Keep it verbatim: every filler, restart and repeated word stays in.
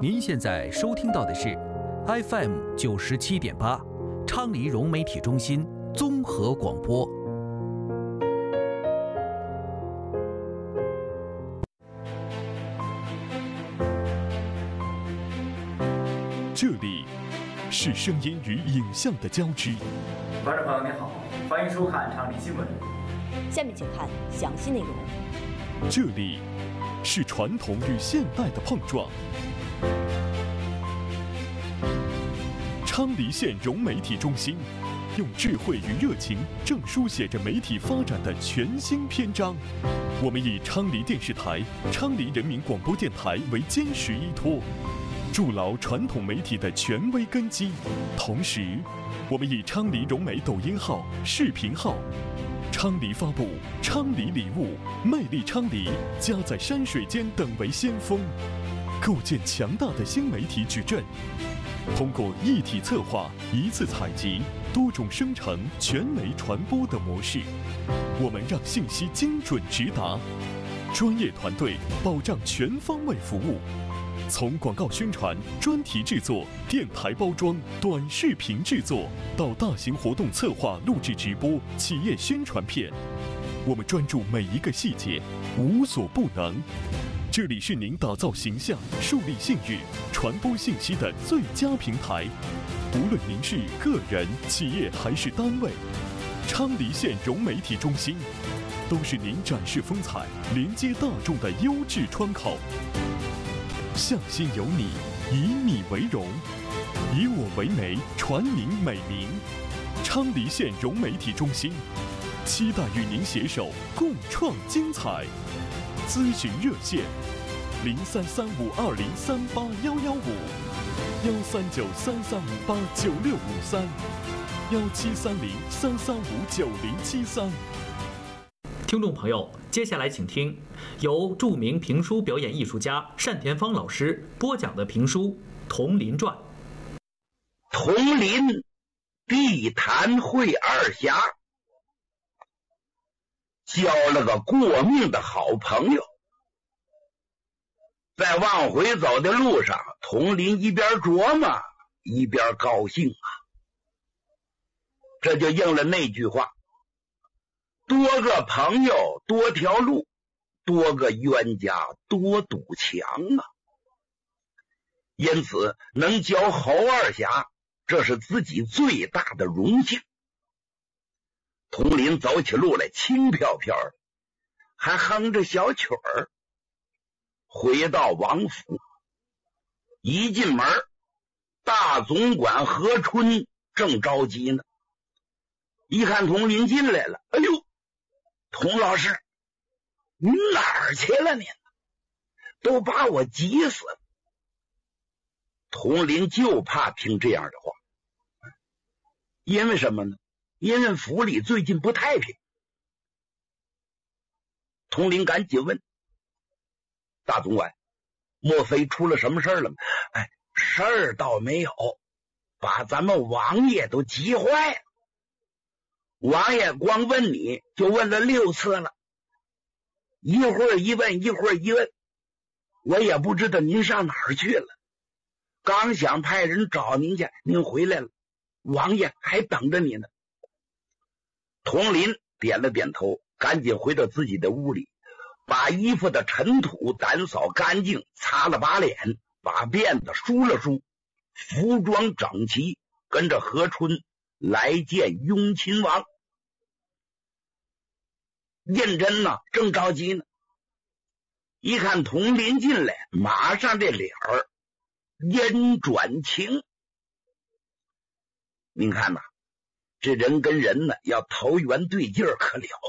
您现在收听到的是 F M 九十七点八昌黎融媒体中心综合广播。 这里是声音与影像的交织。 观众朋友您好，欢迎收看昌黎新闻。 下面请看详细内容。 这里是传统与现代的碰撞。昌黎县融媒体中心用智慧与热情，正书写着媒体发展的全新篇章。我们以昌黎电视台、昌黎人民广播电台为坚实依托，筑牢传统媒体的权威根基。同时，我们以昌黎融媒抖音号、视频号、昌黎发布、昌黎礼物、魅力昌黎、家在山水间等为先锋，构建强大的新媒体矩阵。通过一体策划、一次采集、多种生成、全媒传播的模式，我们让信息精准直达，专业团队保障全方位服务。从广告宣传、专题制作、电台包装、短视频制作，到大型活动策划、录制直播、企业宣传片，我们专注每一个细节，无所不能。这里是您打造形象、树立信誉、传播信息的最佳平台。无论您是个人、企业还是单位，昌黎县融媒体中心都是您展示风采、连接大众的优质窗口。向心有你，以你为荣，以我为媒，传您美名。昌黎县融媒体中心期待与您携手共创精彩。咨询热线：零三三五二零三八幺幺五，幺三九三三五八九六五三，幺七三零三三五九零七三。 听众朋友，接下来请听由著名评书表演艺术家单田芳老师播讲的评书《铜林传》。 铜林地坛会二侠交了个过命的好朋友，在往回走的路上，铜林一边琢磨一边高兴啊，这就应了那句话：多个朋友多条路，多个冤家多堵墙啊。因此能交侯二侠，这是自己最大的荣幸。铜林走起路来轻飘飘的，还哼着小曲儿。回到王府，一进门，大总管何春正着急呢，一看铜林进来了，哎呦，童老师，您哪儿去了您？都把我急死了。铜林就怕听这样的话，因为什么呢？因为府里最近不太平。铜林赶紧问大总管：莫非出了什么事了吗？哎，事儿倒没有，把咱们王爷都急坏了。王爷光问你就问了六次了，一会儿一问一会儿一问，我也不知道您上哪儿去了。刚想派人找您去，您回来了，王爷还等着你呢。铜林点了点头，赶紧回到自己的屋里，把衣服的尘土打扫干净，擦了把脸，把辫子梳了梳，服装整齐，跟着何春来见雍亲王。胤禛呢正着急呢，一看铜林进来，马上这脸儿阴转晴。您看呐，这人跟人呢要投缘对劲儿可了